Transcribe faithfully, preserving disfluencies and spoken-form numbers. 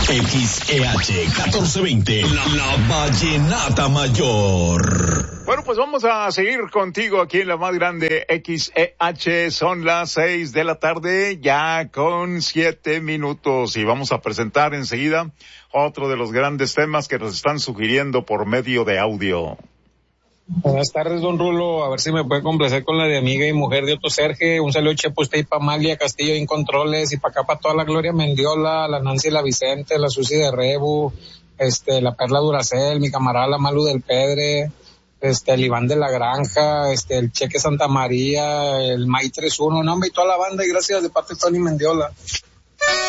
X E H catorce veinte, la, la Vallenata Mayor. Bueno, pues vamos a seguir contigo aquí en la más grande X E H. Son las seis de la tarde, ya con siete minutos. Y vamos a presentar enseguida otro de los grandes temas que nos están sugiriendo por medio de audio. Buenas tardes, don Rulo. A ver si me puede complacer con la de amiga y mujer de Otto Serge. Un saludo chepo usted y pa' Maglia Castillo en controles, y pa' acá pa' toda la Gloria Mendiola, la Nancy la Vicente, la Susi de Rebu, este, la Perla Duracel, mi camarada la Malu del Pedre, este, el Iván de la Granja, este, el Cheque Santa María, el May tres uno, no, hombre, y toda la banda, y gracias de parte de Tony Mendiola.